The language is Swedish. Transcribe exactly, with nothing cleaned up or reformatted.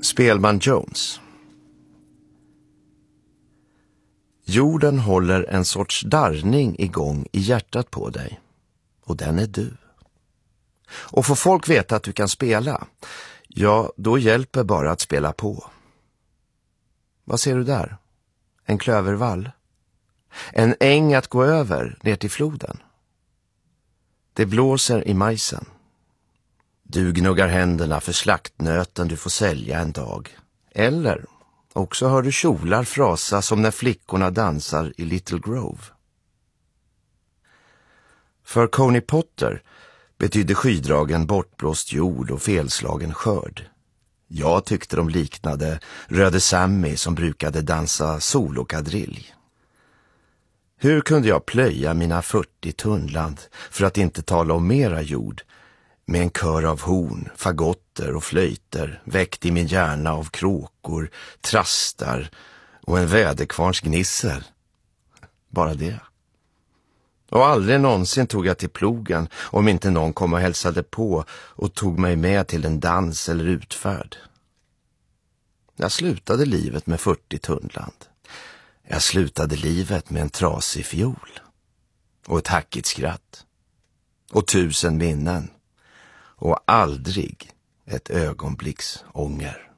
Spelman Jones. Jorden håller en sorts darrning igång i hjärtat på dig. Och den är du. Och får folk veta att du kan spela, ja, då hjälper bara att spela på. Vad ser du där? En klövervall? En äng att gå över ner till floden? Det blåser i majsen. Du gnuggar händerna för slaktnöten du får sälja en dag. Eller också hör du kjolar frasa som när flickorna dansar i Little Grove. För Coney Potter betydde skydragen bortblåst jord och felslagen skörd. Jag tyckte de liknade Röde Sammy som brukade dansa solokadrilj. Hur kunde jag plöja mina fyrtio tunnland, för att inte tala om mera jord, med en kör av horn, fagotter och flöjter väckt i min hjärna av kråkor, trastar och en väderkvarns gnissel? Bara det. Och aldrig någonsin tog jag till plogen om inte någon kom och hälsade på och tog mig med till en dans eller utfärd. Jag slutade livet med fyrtio tunnland. Jag slutade livet med en trasig fiol. Och ett hackigt skratt. Och tusen minnen. Och aldrig ett ögonblicks ånger.